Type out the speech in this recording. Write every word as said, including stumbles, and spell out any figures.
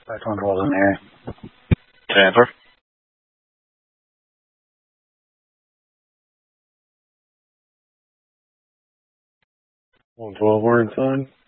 That one wasn't here. Trevor. one twelve, we're inside.